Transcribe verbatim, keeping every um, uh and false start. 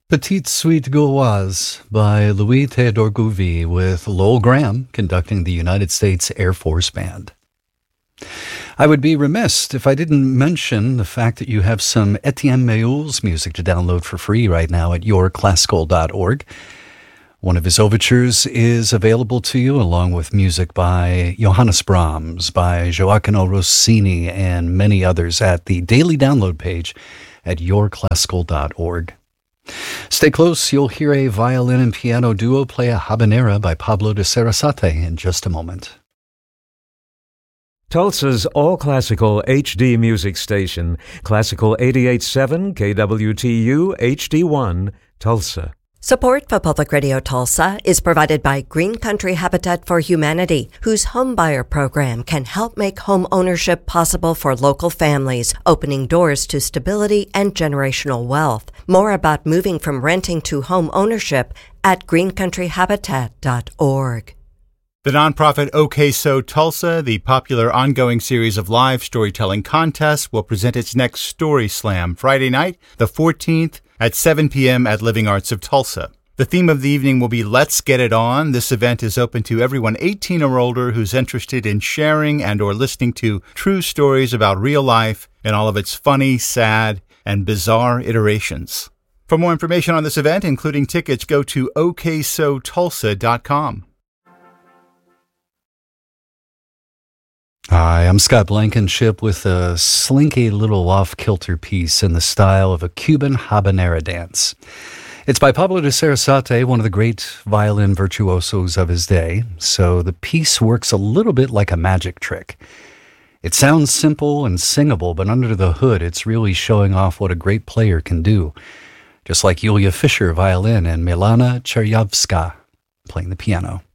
Petite Suite Gauloise by Louis Théodore Gouvy with Lowell Graham conducting the United States Air Force Band. I would be remiss if I didn't mention the fact that you have some Etienne Méhul's music to download for free right now at your classical dot org. One of his overtures is available to you, along with music by Johannes Brahms, by Gioacchino Rossini, and many others at the daily download page at your classical dot org. Stay close, you'll hear a violin and piano duo play a habanera by Pablo de Sarasate in just a moment. Tulsa's all-classical H D music station, Classical eighty-eight point seven K W T U H D one, Tulsa. Support for Public Radio Tulsa is provided by Green Country Habitat for Humanity, whose homebuyer program can help make home ownership possible for local families, opening doors to stability and generational wealth. More about moving from renting to home ownership at green country habitat dot org. The nonprofit OK So Tulsa, the popular ongoing series of live storytelling contests, will present its next Story Slam Friday night, the fourteenth, at seven p.m. at Living Arts of Tulsa. The theme of the evening will be Let's Get It On. This event is open to everyone eighteen or older who's interested in sharing and or listening to true stories about real life in all of its funny, sad, and bizarre iterations. For more information on this event, including tickets, go to O K so tulsa dot com. Hi, I'm Scott Blankenship with a slinky little off-kilter piece in the style of a Cuban habanera dance. It's by Pablo de Sarasate, one of the great violin virtuosos of his day, so the piece works a little bit like a magic trick. It sounds simple and singable, but under the hood, it's really showing off what a great player can do, just like Yulia Fischer, violin, and Milana Chernyavska playing the piano.